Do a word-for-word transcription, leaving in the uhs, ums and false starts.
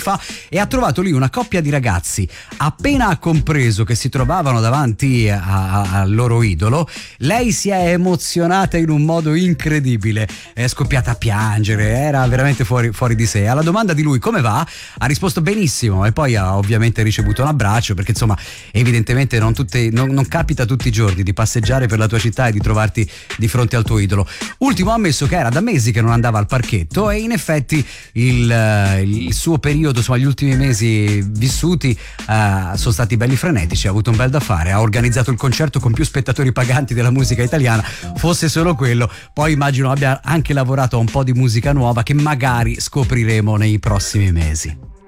fa, e ha trovato lì una coppia di ragazzi. Appena ha compreso che si trovavano davanti a, a, al loro idolo, lei si è emozionata in un modo incredibile, è scoppiata a piangere, era veramente fuori, fuori di sé. Alla domanda di lui come va, ha risposto benissimo, e poi ha ovviamente ricevuto un abbraccio, perché insomma evidentemente non, tutte, non, non capita tutti i giorni di passeggiare per la tua città e di trovarti di fronte al tuo idolo. Ultimo ha ammesso che era da mesi che non andava al parchetto, e in effetti il, il suo periodo, insomma gli ultimi mesi vissuti uh, sono stati belli frenetici, ha avuto un bel da fare, ha organizzato il concerto con più spettatori paganti della musica italiana, fosse solo quello. Poi immagino abbia anche lavorato a un po' di musica nuova che magari scopriremo nei prossimi mesi.